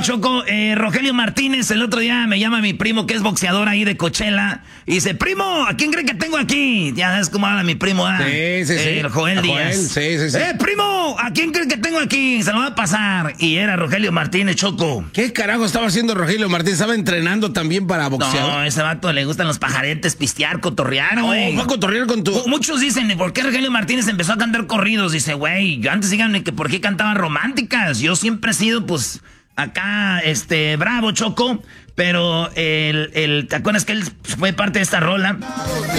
Choco, Rogelio Martínez, el otro día me llama mi primo, que es boxeador ahí de Coachella, y dice, primo, ¿a quién cree que tengo aquí? Ya sabes cómo habla mi primo, Sí. el Joel Díaz. Sí. Primo, ¿a quién cree que tengo aquí? Se lo va a pasar. Y era Rogelio Martínez, Choco. ¿Qué carajo estaba haciendo Rogelio Martínez? ¿Estaba entrenando también para boxear? No, ese vato le gustan los pajaretes, pistear, cotorrear, güey. Va a cotorrear con tu... Muchos dicen, ¿por qué Rogelio Martínez empezó a cantar corridos? Dice, güey, yo antes díganme que por qué cantaban románticas. Yo siempre he sido, pues, acá, bravo, Choco. Pero ¿te acuerdas que él fue parte de esta rola?